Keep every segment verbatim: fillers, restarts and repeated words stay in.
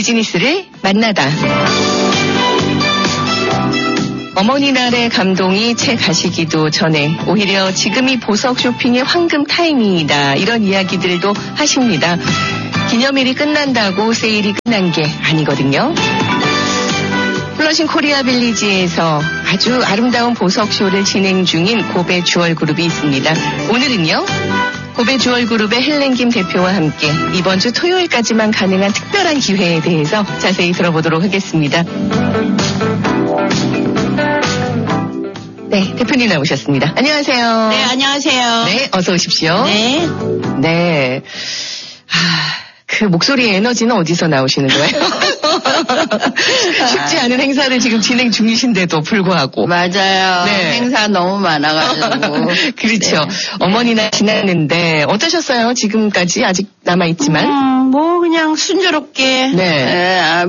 비즈니스를 만나다. 어머니 날의 감동이 채 가시기도 전에 오히려 지금이 보석 쇼핑의 황금 타이밍이다. 이런 이야기들도 하십니다. 기념일이 끝난다고 세일이 끝난 게 아니거든요. 플러싱 코리아 빌리지에서 아주 아름다운 보석 쇼를 진행 중인 고베 주얼 그룹이 있습니다. 오늘은요. 고베 주얼 그룹의 헬렌김 대표와 함께 이번 주 토요일까지만 가능한 특별한 기회에 대해서 자세히 들어보도록 하겠습니다. 네, 대표님 나오셨습니다. 안녕하세요. 네, 안녕하세요. 네, 어서 오십시오. 네. 네. 아, 그 목소리의 에너지는 어디서 나오시는 거예요? 쉽지 않은 행사를 지금 진행 중이신데도 불구하고. 맞아요. 네. 행사 너무 많아가지고. 그렇죠. 네. 어머니나 지났는데 어떠셨어요? 지금까지 아직 남아있지만. 음, 뭐 그냥 순조롭게. 네. 에, 아,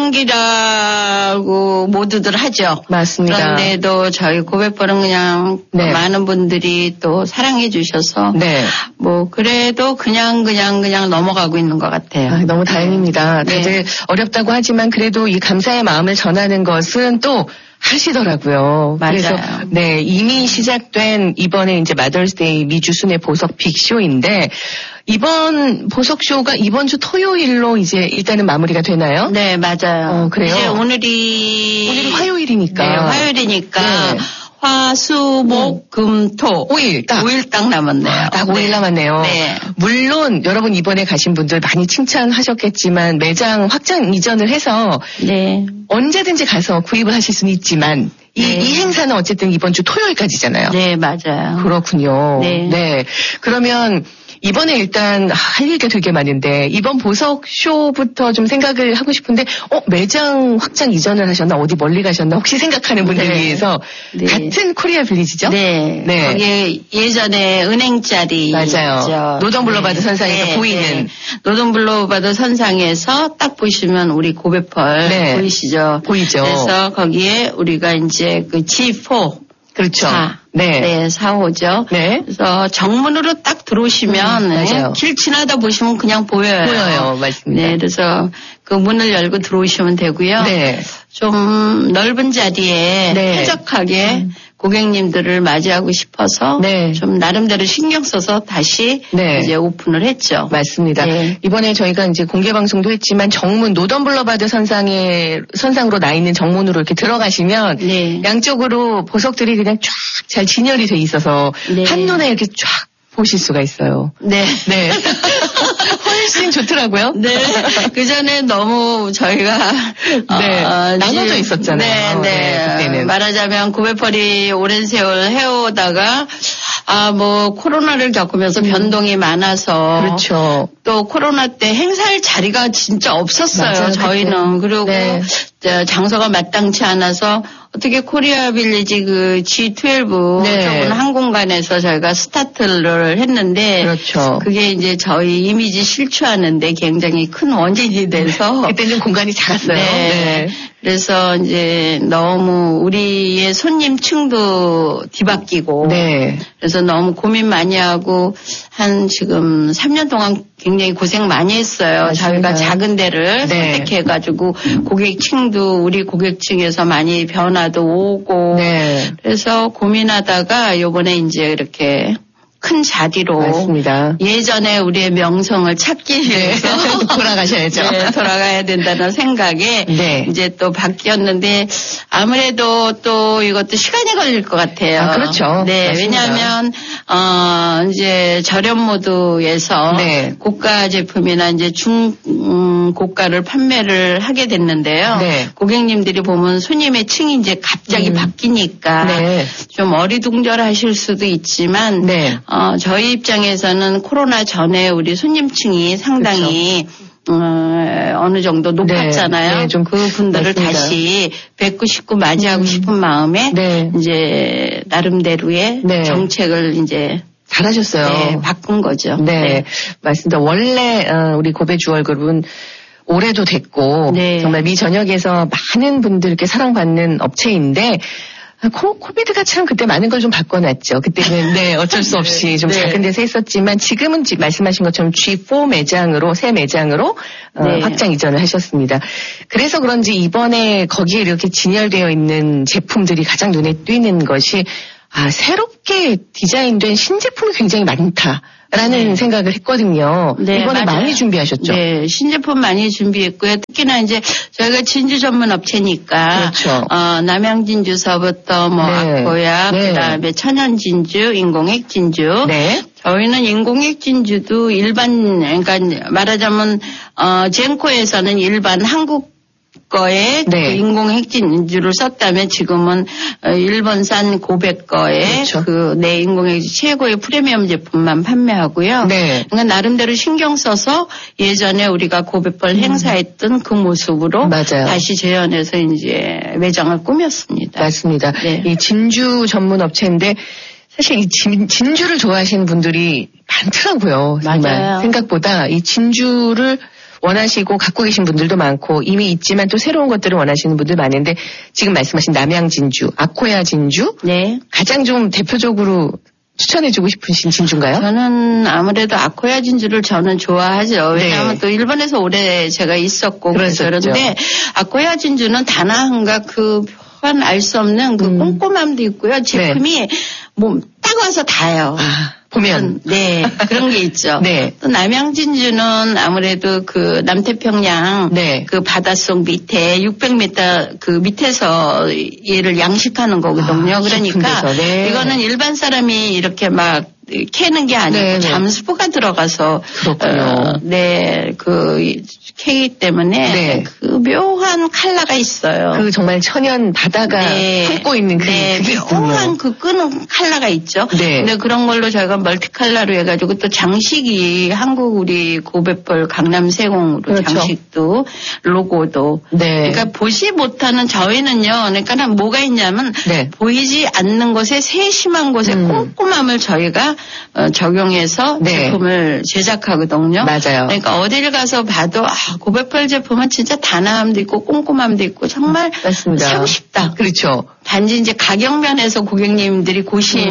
불경기라고 모두들 하죠. 맞습니다. 그런데도 저희 고백벌은 그냥 네. 많은 분들이 또 사랑해 주셔서. 네. 뭐 그래도 그냥 그냥 그냥 넘어가고 있는 것 같아요. 아, 너무 다행입니다. 네. 다들 어렵다고 하지만 그래도 이 감사의 마음을 전하는 것은 또 하시더라고요. 맞아요. 그래서 네, 이미 시작된 이번에 이제 마더스데이 미주순의 보석 빅쇼인데 이번 보석쇼가 이번 주 토요일로 이제 일단은 마무리가 되나요? 네, 맞아요. 어, 그래요? 이제 오늘이 오늘이 화요일이니까. 네, 화요일이니까 네. 화, 수, 목, 금, 토. 오 일 딱. 오 일 딱 남았네요. 아, 딱 오 일 네. 남았네요. 네. 물론 여러분 이번에 가신 분들 많이 칭찬하셨겠지만 매장 확장 이전을 해서 네. 언제든지 가서 구입을 하실 수는 있지만 이, 네. 이 행사는 어쨌든 이번 주 토요일까지잖아요. 네, 맞아요. 그렇군요. 네. 네. 그러면 이번에 일단 할 얘기가 되게 많은데 이번 보석 쇼부터 좀 생각을 하고 싶은데 어 매장 확장 이전을 하셨나 어디 멀리 가셨나 혹시 생각하는 분들 네. 위해서 네. 같은 코리아 빌리지죠? 네. 네. 거기에 예전에 은행자리. 맞아요. 있죠. 노던 블루바드 네. 선상에서 네, 보이는. 네. 노던 블루바드 선상에서 딱 보시면 우리 고베펄 네. 보이시죠? 보이죠. 그래서 거기에 우리가 이제 그 지 사. 그렇죠. 사. 네. 네, 사 호죠. 네. 그래서 정문으로 딱 들어오시면 음, 맞아요. 길 지나다 보시면 그냥 보여요. 보여요. 맞습니다. 네, 그래서 그 문을 열고 들어오시면 되고요. 네. 좀 넓은 자리에 네. 쾌적하게 음. 고객님들을 맞이하고 싶어서 네. 좀 나름대로 신경 써서 다시 네. 이제 오픈을 했죠. 맞습니다. 네. 이번에 저희가 이제 공개 방송도 했지만 정문 노던 블루바드 선상에 선상으로 나 있는 정문으로 이렇게 들어가시면 네. 양쪽으로 보석들이 그냥 쫙 잘 진열이 돼 있어서 네. 한눈에 이렇게 쫙 보실 수가 있어요. 네. 네. 훨씬 좋더라고요. 네. 그 전에 너무 저희가 네. 어, 나눠져 지금- 있었잖아요. 네, 네. 네, 그때는. 말하자면 고베펄이 오랜 세월 해오다가 아, 뭐 코로나를 겪으면서 변동이 많아서 음. 그렇죠. 또 코로나 때 행사할 자리가 진짜 없었어요. 맞아요, 저희는. 그때. 그리고 네. 저 장소가 마땅치 않아서 어떻게 코리아 빌리지 그 지 십이 네. 좁은 한 공간에서 저희가 스타트를 했는데 그렇죠. 그게 이제 저희 이미지 실추하는데 굉장히 큰 원인이 돼서 그때는 공간이 작았어요. 네. 네. 그래서 이제 너무 우리의 손님층도 뒤바뀌고 네. 그래서 너무 고민 많이 하고 한 지금 삼 년 동안 굉장히 고생 많이 했어요. 맞습니다. 저희가 작은 데를 네. 선택해가지고 고객층도 우리 고객층에서 많이 변화도 오고 네. 그래서 고민하다가 요번에 이제 이렇게 큰 자리로 맞습니다. 예전에 우리의 명성을 찾기 위해서 네. 돌아가셔야죠. 네, 돌아가야 된다는 생각에 네. 이제 또 바뀌었는데 아무래도 또 이것도 시간이 걸릴 것 같아요. 아, 그렇죠. 네, 맞습니다. 왜냐하면 어 이제 저렴 모드에서 네. 고가 제품이나 이제 중 음, 고가를 판매를 하게 됐는데요. 네. 고객님들이 보면 손님의 층이 이제 갑자기 음. 바뀌니까 네. 좀 어리둥절하실 수도 있지만 네. 어, 저희 입장에서는 코로나 전에 우리 손님층이 상당히 어, 어느 정도 높았잖아요. 네, 네, 좀 그 분들을 맞습니다. 다시 뵙고 싶고 맞이하고 싶은 마음에 네. 이제 나름대로의 네. 정책을 이제 잘하셨어요. 네, 바꾼 거죠. 네, 맞습니다. 원래 어, 우리 고베 주얼 그룹은 올해도 됐고 네. 정말 미 전역에서 많은 분들께 사랑받는 업체인데 코, 코비드가 참 그때 많은 걸 좀 바꿔놨죠. 그때는 네 어쩔 수 없이 좀 네. 작은 데서 했었지만 지금은 말씀하신 것처럼 지 사 매장으로 새 매장으로 어, 네. 확장 이전을 하셨습니다. 그래서 그런지 이번에 거기에 이렇게 진열되어 있는 제품들이 가장 눈에 띄는 것이 아 새롭게 디자인된 신제품이 굉장히 많다. 라는 네. 생각을 했거든요. 네, 이번에 맞아요. 많이 준비하셨죠? 네, 신제품 많이 준비했고요. 특히나 이제 저희가 진주 전문 업체니까 그렇죠. 어, 남양진주서부터 뭐 네. 아코야, 네. 그다음에 천연진주, 인공액 진주. 네. 저희는 인공액 진주도 일반 그러니까 말하자면 어, 젠코에서는 일반 한국 거에 네. 그 인공핵진주를 썼다면 지금은 일본산 고백 거에 그렇죠. 그 내 인공핵진 최고의 프리미엄 제품만 판매하고요. 네. 그러니까 나름대로 신경 써서 예전에 우리가 고백벌 음. 행사했던 그 모습으로 맞아요. 다시 재현해서 이제 매장을 꾸몄습니다. 맞습니다. 네. 이 진주 전문 업체인데 사실 이 진, 진주를 좋아하시는 분들이 많더라고요. 정말 맞아요. 생각보다 이 진주를 원하시고 갖고 계신 분들도 많고 이미 있지만 또 새로운 것들을 원하시는 분들 많은데 지금 말씀하신 남양 진주, 아코야 진주 네. 가장 좀 대표적으로 추천해주고 싶으신 진주인가요? 저는 아무래도 아코야 진주를 저는 좋아하죠. 왜냐하면 네. 또 일본에서 오래 제가 있었고 그래서 그랬었죠. 그런데 아코야 진주는 단아함과 그 표현 알 수 없는 그 음. 꼼꼼함도 있고요. 제품이 네. 뭐 딱 와서 닿아요. 아, 보면. 네, 그런 게 있죠. 네. 또 남양진주는 아무래도 그 남태평양 네. 그 바닷속 밑에 육백 미터 그 밑에서 얘를 양식하는 거거든요. 아, 그러니까 네. 이거는 일반 사람이 이렇게 막 캐는 게 아니고 네, 네. 잠수부가 들어가서 그렇군요. 어, 네, 그 캐기 때문에 네. 그 묘한 컬러가 있어요. 그 정말 천연 바다가 네. 품고 있는 그 네, 그게 있군요. 묘한 그 끄는 컬러가 있죠. 네. 근데 그런 걸로 저희가 멀티 컬러로 해가지고 또 장식이 한국 우리 고백벌 강남세공으로 그렇죠. 장식도 로고도. 네. 그러니까 보지 못하는 저희는요. 그러니까 뭐가 있냐면 네. 보이지 않는 곳에 세심한 곳에 음. 꼼꼼함을 저희가 어, 적용해서 네. 제품을 제작하거든요. 맞아요. 그러니까 어디를 가서 봐도 아, 고백벌 제품은 진짜 단아함도 있고 꼼꼼함도 있고 정말 맞습니다. 사고 싶다. 그렇죠. 단지 이제 가격 면에서 고객님들이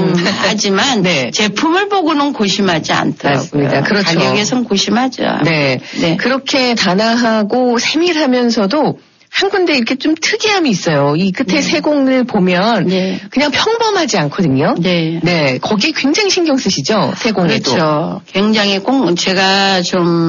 고심하지만 음. 네. 제품을 보고는 고심하지 않더라고요. 맞습니다. 그렇죠. 가격에선 고심하죠. 네. 네. 그렇게 단아하고 세밀하면서도 한 군데 이렇게 좀 특이함이 있어요. 이 끝에 네. 세공을 보면 네. 그냥 평범하지 않거든요. 네. 네. 거기에 굉장히 신경 쓰시죠. 세공에도. 그렇죠. 굉장히 꼼 제가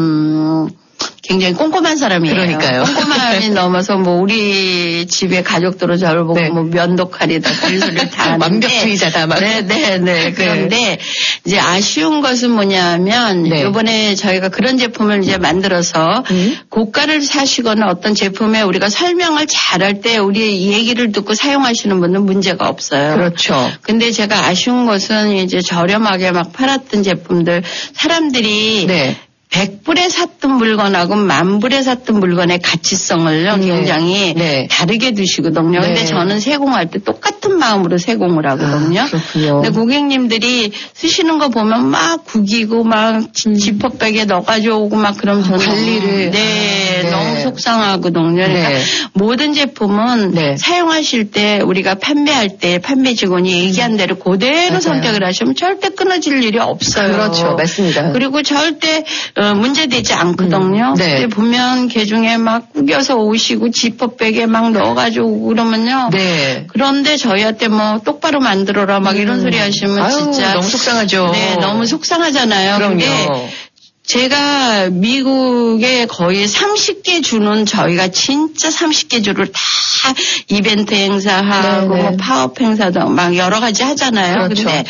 좀 굉장히 꼼꼼한 사람이에요. 그러니까요. 꼼꼼함이 넘어서 뭐 우리 집에 가족들은 저를 보고 네. 뭐 면도칼이다 그 소리를 다 하는데 완벽주의자다 막. 네네네. 네. 그런데 이제 아쉬운 것은 뭐냐면 네. 이번에 저희가 그런 제품을 이제 만들어서 음. 고가를 사시거나 어떤 제품에 우리가 설명을 잘할 때 우리 얘기를 듣고 사용하시는 분은 문제가 없어요. 그렇죠. 근데 제가 아쉬운 것은 이제 저렴하게 막 팔았던 제품들 사람들이 네. 백 불에 샀던 물건하고 만 불에 샀던 물건의 가치성을요, 네. 굉장히 네. 다르게 두시거든요. 네. 근데 저는 세공할 때 똑같은 마음으로 세공을 하거든요. 아, 그렇군요. 근데 고객님들이 쓰시는 거 보면 막 구기고 막 음. 지퍼백에 넣어가지고 오고 막 그럼 저는 관리를. 네, 아, 네. 너무 속상하거든요. 그러니까 네. 모든 제품은 네. 사용하실 때 우리가 판매할 때 판매 직원이 얘기한 대로 그대로 맞아요. 선택을 하시면 절대 끊어질 일이 없어요. 그렇죠. 맞습니다. 그리고 절대 어, 문제되지 않거든요. 음, 네. 근데 보면 개중에 막 구겨서 오시고 지퍼백에 막 넣어가지고 그러면요. 네. 그런데 저희한테 뭐 똑바로 만들어라 막 이런 음. 소리 하시면 아유, 진짜 너무 속상하죠. 네, 너무 속상하잖아요. 그럼요. 근데 제가 미국에 거의 삼십 개 주는 저희가 진짜 삼십 개 주를 다 이벤트 행사하고 네네. 뭐 파업 행사도 막 여러 가지 하잖아요. 그렇죠. 근데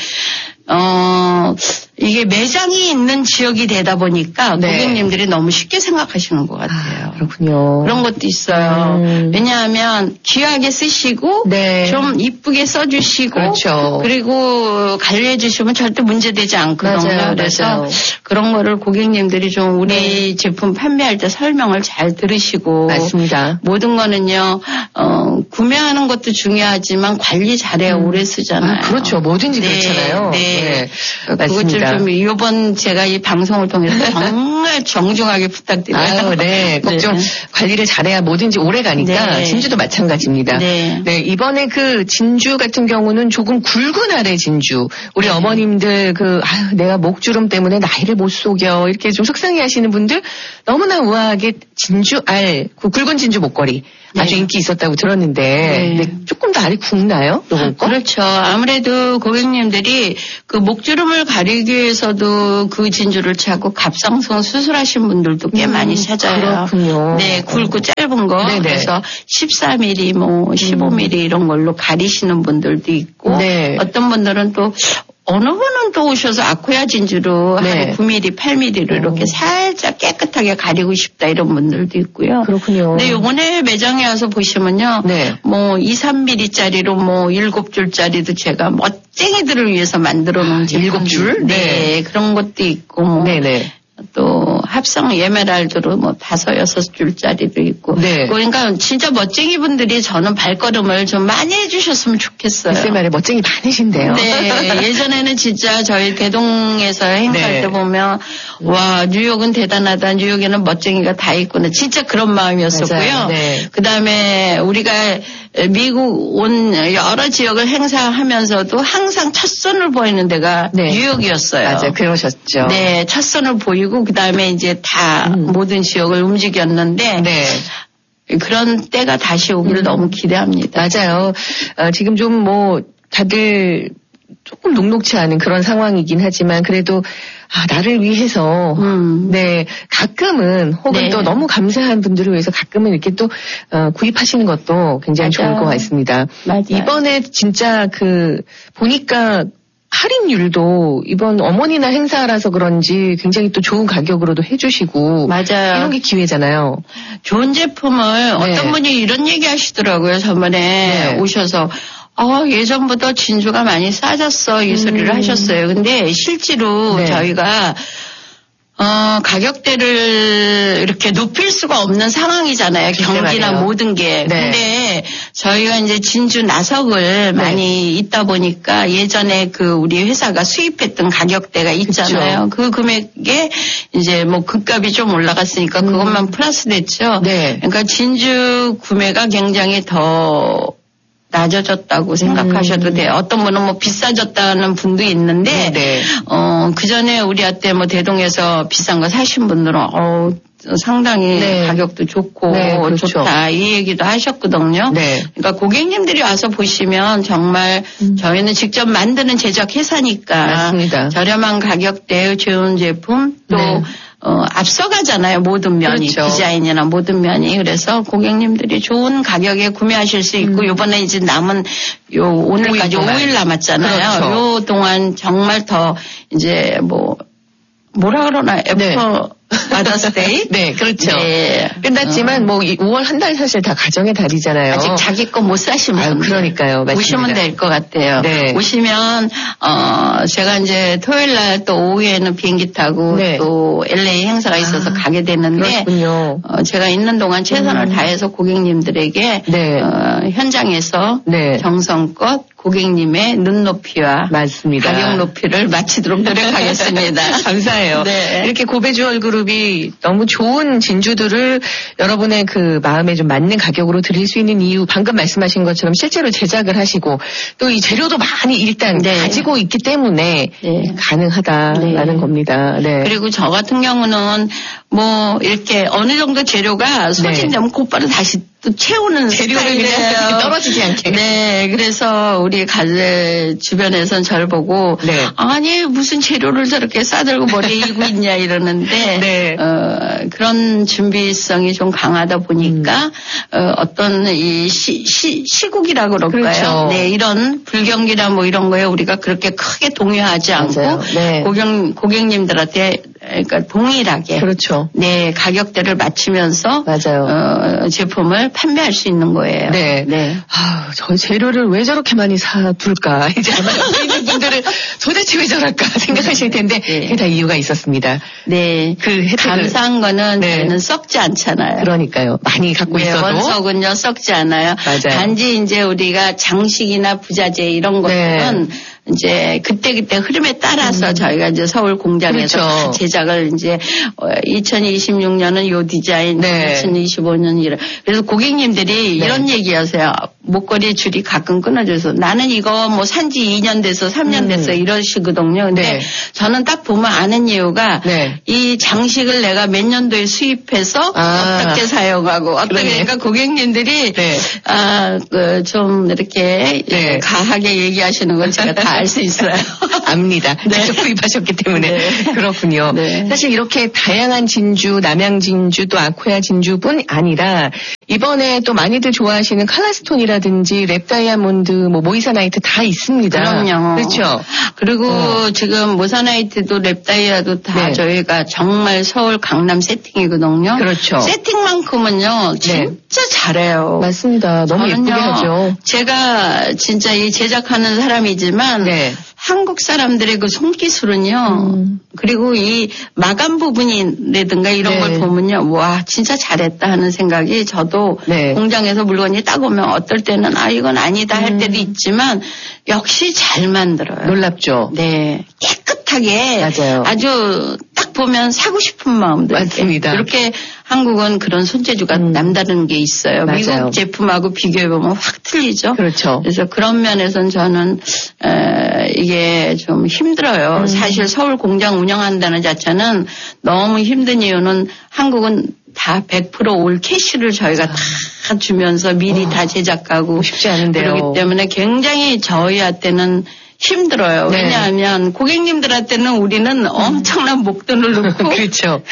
어, 이게 매장이 있는 지역이 되다 보니까 네. 고객님들이 너무 쉽게 생각하시는 것 같아요. 아, 그렇군요. 그런 것도 있어요. 음. 왜냐하면 귀하게 쓰시고 네. 좀 이쁘게 써주시고 그렇죠. 그리고 관리해 주시면 절대 문제되지 않거든요. 맞아요, 그래서 맞아요. 그런 거를 고객님들이 좀 우리 네. 제품 판매할 때 설명을 잘 들으시고 맞습니다. 모든 거는요. 어, 구매하는 것도 중요하지만 관리 잘해야 음. 오래 쓰잖아요. 아, 그렇죠. 뭐든지 네, 그렇잖아요. 네. 네. 그것 좀, 맞습니다. 좀 이번 제가 이 방송을 통해서 정말 정중하게 부탁드려요. 아유, 네. 꼭 네. 좀 관리를 잘해야 뭐든지 오래 가니까 네. 진주도 마찬가지입니다. 네. 네, 이번에 그 진주 같은 경우는 조금 굵은 알의 진주. 우리 네. 어머님들 그 아유, 내가 목주름 때문에 나이를 못 속여 이렇게 좀 속상해 하시는 분들 너무나 우아하게 진주 알, 그 굵은 진주 목걸이 네. 아주 인기 있었다고 들었는데 네. 네, 조금 더 알이 굵나요? 요건 거? 그렇죠. 아무래도 고객님들이 그 목주름을 가리기 위해서도 그 진주를 찾고 갑상선 수술하신 분들도 꽤 음, 많이 찾아요. 그렇군요. 네, 굵고 짧은 거 네네. 그래서 십사 밀리미터, 뭐 십오 밀리미터 음. 이런 걸로 가리시는 분들도 있고 네. 어떤 분들은 또 어느 분은 또 오셔서 아코야 진주로 네. 한 구 밀리미터, 팔 밀리미터로 이렇게 살짝 깨끗하게 가리고 싶다 이런 분들도 있고요. 그렇군요. 네, 요번에 매장에 와서 보시면요. 네. 뭐 이, 삼 밀리미터짜리로 뭐 일곱 줄짜리도 제가 멋쟁이들을 위해서 만들어 놓은 제품. 일곱 줄? 네. 네. 그런 것도 있고. 뭐 네네. 또 합성 에메랄드로 뭐 다섯 여섯 줄짜리도 있고. 네. 그러니까 진짜 멋쟁이 분들이 저는 발걸음을 좀 많이 해주셨으면 좋겠어요. 글쎄 말에 멋쟁이 많으신데요. 네. 예전에는 진짜 저희 대동에서 행사할 네. 때 보면 와 뉴욕은 대단하다. 뉴욕에는 멋쟁이가 다 있구나. 진짜 그런 마음이었었고요. 네. 그다음에 우리가 미국 온 여러 지역을 행사하면서도 항상 첫 선을 보이는 데가 네. 뉴욕이었어요. 맞아요. 그러셨죠. 네. 첫 선을 보이고 그다음에 이제 다 음. 모든 지역을 움직였는데 네. 그런 때가 다시 오기를 음. 너무 기대합니다. 맞아요. 어, 지금 좀 뭐 다들 조금 녹록치 않은 그런 상황이긴 하지만 그래도 아, 나를 위해서 음. 네 가끔은 혹은 네. 또 너무 감사한 분들을 위해서 가끔은 이렇게 또 어, 구입하시는 것도 굉장히 맞아요. 좋을 것 같습니다. 맞아요. 이번에 진짜 그 보니까 할인율도 이번 어머니나 행사라서 그런지 굉장히 또 좋은 가격으로도 해주시고 맞아요. 이런 게 기회잖아요. 좋은 제품을 네. 어떤 분이 이런 얘기 하시더라고요. 저번에 네. 오셔서 어, 예전보다 진주가 많이 싸졌어 이 소리를 음. 하셨어요. 근데 실제로 네. 저희가 어, 가격대를 이렇게 높일 수가 없는 상황이잖아요. 경기나 말이에요. 모든 게. 네. 근데 저희가 이제 진주 나석을 네. 많이 있다 보니까 예전에 그 우리 회사가 수입했던 가격대가 있잖아요. 그쵸. 그 금액에 이제 뭐 금값이 좀 올라갔으니까 음. 그것만 플러스 됐죠. 네. 그러니까 진주 구매가 굉장히 더 낮아졌다고 생각하셔도 음. 돼요. 어떤 분은 뭐 비싸졌다는 분도 있는데, 네. 어, 그 전에 우리한테 뭐 대동에서 비싼 거 사신 분들은, 어, 상당히 네. 가격도 좋고, 네, 그렇죠. 좋다. 이 얘기도 하셨거든요. 네. 그러니까 고객님들이 와서 보시면 정말 음. 저희는 직접 만드는 제작 회사니까 맞습니다. 저렴한 가격대의 좋은 제품 또 네. 어, 앞서가잖아요. 모든 면이. 그렇죠. 디자인이나 모든 면이. 그래서 고객님들이 좋은 가격에 구매하실 수 있고, 음. 요번에 이제 남은 요 오늘까지 오 일 남았잖아요. 그렇죠. 요 동안 정말 더 이제 뭐, 뭐라 그러나, 애프터 네. 마더스데이? 네, 그렇죠. 네. 끝났지만, 어. 뭐, 오월 한 달 사실 다 가정의 달이잖아요. 아직 자기 거 못 사시면. 아유, 그러니까요. 맞습니다. 오시면 될 것 같아요. 네. 오시면, 어, 제가 이제 토요일 날 또 오후에는 비행기 타고 네. 또 엘에이 행사가 있어서 아, 가게 되는데. 그렇군요. 어, 제가 있는 동안 최선을 음. 다해서 고객님들에게. 네. 어, 현장에서. 네. 정성껏 고객님의 눈높이와. 맞습니다. 가격 높이를 마치도록 노력하겠습니다. 감사해요. 네. 이렇게 고배주얼 그룹이 너무 좋은 진주들을 여러분의 그 마음에 좀 맞는 가격으로 드릴 수 있는 이유, 방금 말씀하신 것처럼 실제로 제작을 하시고 또 이 재료도 많이 일단 네. 가지고 있기 때문에 네. 가능하다라는 네. 겁니다. 네. 그리고 저 같은 경우는 뭐 이렇게 어느 정도 재료가 소진되면 네. 곧바로 다시 또 채우는 재료를 그냥 떨어지지 않게. 네, 그래서 우리 가게 주변에선 저를 보고 네. 아니 무슨 재료를 저렇게 싸들고 머리에 이고 있냐 이러는데 네. 어, 그런 준비성이 좀 강하다 보니까 음. 어, 어떤 이 시, 시, 시국이라고 그럴까요? 그렇죠. 네, 이런 불경기나 뭐 이런 거에 우리가 그렇게 크게 동요하지 않고 네. 고객 고객님들한테 그러니까 동일하게 그렇죠. 네, 가격대를 맞추면서 맞아요. 어, 제품을 판매할 수 있는 거예요. 네. 네. 아, 저 재료를 왜 저렇게 많이 사둘까? 이제 아마 옆에 있는 분들은 도대체 왜 저럴까 생각하실 텐데 네. 그게 다 이유가 있었습니다. 네. 그 혜택을. 감사한 거는 네. 저는 썩지 않잖아요. 그러니까요. 많이 갖고 네, 있어도. 원석은요 썩지 않아요. 맞아요. 단지 이제 우리가 장식이나 부자재 이런 것들은 네. 이제 그때그때 흐름에 따라서 음. 저희가 이제 서울 공장에서 그렇죠. 제작을 이제 이천이십육 년은 요 디자인, 네. 이천이십오 년 이런. 그래서 고객님들이 네. 이런 얘기하세요. 목걸이 줄이 가끔 끊어져서 나는 이거 뭐 산지 이 년 돼서 삼 년 됐어 음. 이러시거든요. 근데 네. 저는 딱 보면 아는 이유가 네. 이 장식을 내가 몇 년도에 수입해서 아. 어떻게 사용하고 어떻게 그러니까 고객님들이 네. 아, 그 좀 이렇게 네. 가하게 얘기하시는 건 제가 다 알 수 있어요. 압니다. 네. 직접 구입하셨기 때문에 네. 그렇군요. 네. 사실 이렇게 다양한 진주, 남양 진주 또 아코야 진주뿐 아니라 이번에 또 많이들 좋아하시는 칼라스톤이라든지 랩 다이아몬드, 뭐 모이사나이트 다 있습니다. 그럼요. 그렇죠. 그리고 어. 지금 모사나이트도 랩 다이아도 다 네. 저희가 정말 서울 강남 세팅이거든요. 그렇죠. 세팅만큼은요 진짜 네. 잘해요. 맞습니다. 너무 예쁘게 하죠. 제가 진짜 이 제작하는 사람이지만 네. 한국 사람들의 그 손기술은요. 음. 그리고 이 마감 부분이라든가 이런 네. 걸 보면요. 와 진짜 잘했다 하는 생각이 저도 네. 공장에서 물건이 딱 오면 어떨 때는 아 이건 아니다 할 때도 있지만 역시 잘 만들어요. 놀랍죠. 네. 깨끗하게 맞아요. 아주 딱 보면 사고 싶은 마음도 맞습니다. 이렇게 한국은 그런 손재주가 음. 남다른 게 있어요. 맞아요. 미국 제품하고 비교해보면 확 틀리죠. 그렇죠. 그래서 그런 면에서는 저는 에, 이게 좀 힘들어요. 음. 사실 서울 공장 운영한다는 자체는 너무 힘든 이유는 한국은 다 백 퍼센트 올 캐시를 저희가 아. 다 주면서 미리 어. 다 제작하고 쉽지 않은데요. 그렇기 때문에 굉장히 저희한테는 힘들어요. 네. 왜냐하면 고객님들한테는 우리는 엄청난 목돈을 넣고 그렇죠.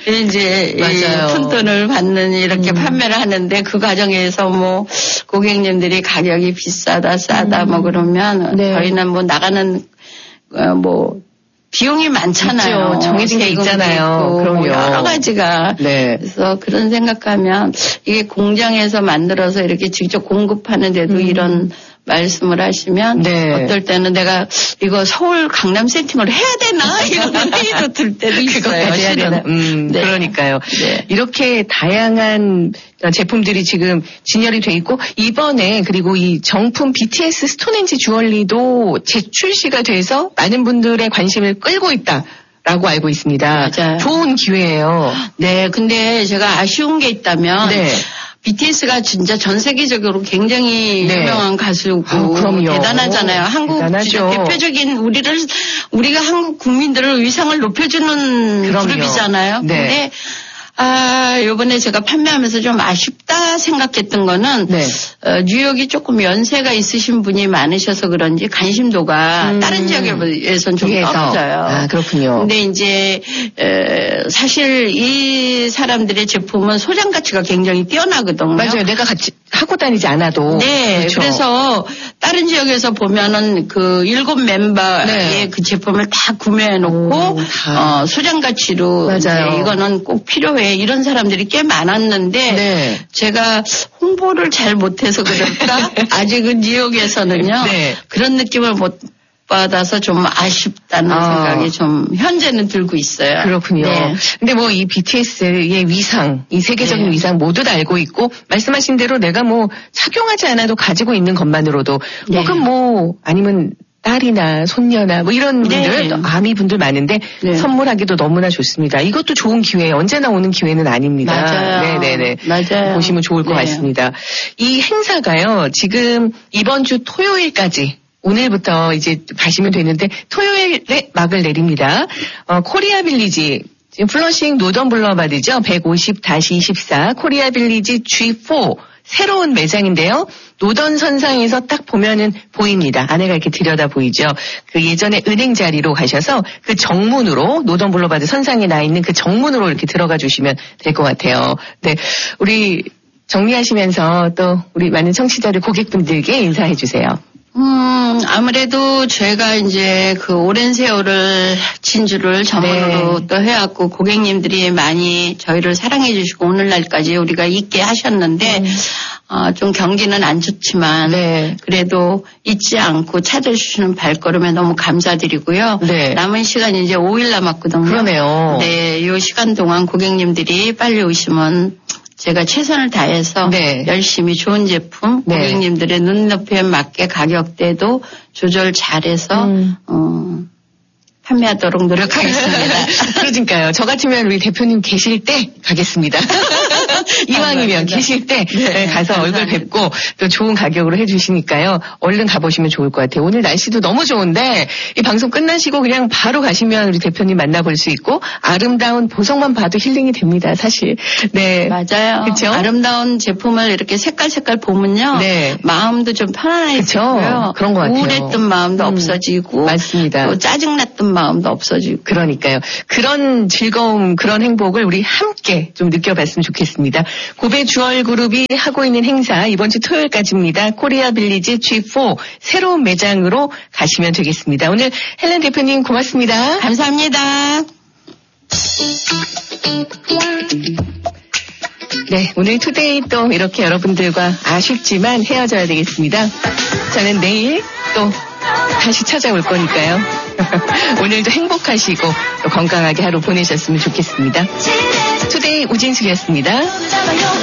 이제 푼돈을 받는 이렇게 음. 판매를 하는데 그 과정에서 뭐 고객님들이 가격이 비싸다 싸다 음. 뭐 그러면 네. 저희는 뭐 나가는 어 뭐 비용이 많잖아요. 그렇죠. 정해진 게 있잖아요. 그럼요. 뭐 여러 가지가. 네. 그래서 그런 생각하면 이게 공장에서 만들어서 이렇게 직접 공급하는데도 음. 이런 말씀을 하시면 네. 어떨 때는 내가 이거 서울 강남 세팅을 해야 되나 이런 회의도 들 때도 있어요. 해야 되나. 음, 네. 그러니까요. 네. 이렇게 다양한 제품들이 지금 진열이 돼 있고 이번에 그리고 이 정품 비티에스 스톤헨지 주얼리도 재출시가 돼서 많은 분들의 관심을 끌고 있다. 라고 알고 있습니다. 맞아요. 좋은 기회예요. 네, 근데 제가 아쉬운 게 있다면 네. 비티에스가 진짜 전 세계적으로 굉장히 네. 유명한 가수고 아, 대단하잖아요. 한국 대표적인 우리를 우리가 한국 국민들을 위상을 높여주는 그럼요. 그룹이잖아요. 네. 근데 아, 요번에 제가 판매하면서 좀 아쉽다 생각했던 거는, 네. 어, 뉴욕이 조금 연세가 있으신 분이 많으셔서 그런지 관심도가 음. 다른 지역에 비해서는 좀 위에서. 떨어져요. 아, 그렇군요. 근데 이제, 에, 사실 이 사람들의 제품은 소장 가치가 굉장히 뛰어나거든요. 맞아요. 내가 같이 하고 다니지 않아도. 네. 그렇죠. 그래서 다른 지역에서 보면은 그 일곱 멤버의 네. 그 제품을 다 구매해 놓고, 오, 다. 어, 소장 가치로. 맞아요. 이거는 꼭 필요해. 이런 사람들이 꽤 많았는데 네. 제가 홍보를 잘 못해서 그럴까? 아직은 뉴욕에서는요. 네. 그런 느낌을 못 받아서 좀 아쉽다는 아. 생각이 좀 현재는 들고 있어요. 그렇군요. 네. 근데 뭐 이 비티에스의 위상, 이 세계적인 네. 위상 모두 다 알고 있고 말씀하신 대로 내가 뭐 착용하지 않아도 가지고 있는 것만으로도 네. 혹은 뭐 아니면 딸이나 손녀나 뭐 이런 분들, 네. 아미 분들 많은데 네. 선물하기도 너무나 좋습니다. 이것도 좋은 기회예요. 언제나 오는 기회는 아닙니다. 맞아요. 네네네. 맞아요. 보시면 좋을 것 네. 같습니다. 이 행사가요. 지금 이번 주 토요일까지 오늘부터 이제 가시면 되는데 토요일에 막을 내립니다. 어, 코리아 빌리지. 지금 플러싱 노던 블러바드죠. 백오십 이십사 코리아 빌리지 지 사 새로운 매장인데요. 노던 선상에서 딱 보면은 보입니다. 안에가 이렇게 들여다 보이죠. 그 예전에 은행 자리로 가셔서 그 정문으로 노던 블러바드 선상에 나 있는 그 정문으로 이렇게 들어가 주시면 될 것 같아요. 네, 우리 정리하시면서 또 우리 많은 청취자들 고객분들께 인사해 주세요. 음, 아무래도 제가 이제 그 오랜 세월을 진주를 전문으로 네. 또 해왔고 고객님들이 많이 저희를 사랑해 주시고 오늘날까지 우리가 있게 하셨는데 음. 어, 좀 경기는 안 좋지만 네. 그래도 잊지 않고 찾아주시는 발걸음에 너무 감사드리고요. 네. 남은 시간 이제 오 일 남았거든요. 그러네요. 네, 이 시간 동안 고객님들이 빨리 오시면 제가 최선을 다해서 네. 열심히 좋은 제품 네. 고객님들의 눈높이에 맞게 가격대도 조절 잘해서 음. 어, 판매하도록 노력하겠습니다. 그러니까요. 저 같으면 우리 대표님 계실 때 가겠습니다. 이왕이면 아, 계실 때 네, 가서 감사합니다. 얼굴 뵙고 또 좋은 가격으로 해주시니까요. 얼른 가보시면 좋을 것 같아요. 오늘 날씨도 너무 좋은데 이 방송 끝나시고 그냥 바로 가시면 우리 대표님 만나볼 수 있고 아름다운 보석만 봐도 힐링이 됩니다. 사실. 네, 맞아요. 그렇죠? 아름다운 제품을 이렇게 색깔 색깔 보면요. 네. 마음도 좀 편안해지고요. 그런 것 같아요. 우울했던 마음도 음, 없어지고. 맞습니다. 또 짜증났던 마음도 없어지고. 그러니까요. 그런 즐거움, 그런 행복을 우리 함께 좀 느껴봤으면 좋겠습니다. 고베 주얼 그룹이 하고 있는 행사 이번 주 토요일까지입니다. 코리아 빌리지 지 사 새로운 매장으로 가시면 되겠습니다. 오늘 헬렌 대표님 고맙습니다. 감사합니다. 네, 오늘 투데이 또 이렇게 여러분들과 아쉽지만 헤어져야 되겠습니다. 저는 내일 또 다시 찾아올 거니까요. 오늘도 행복하시고 또 건강하게 하루 보내셨으면 좋겠습니다. 투데이 우진숙이었습니다.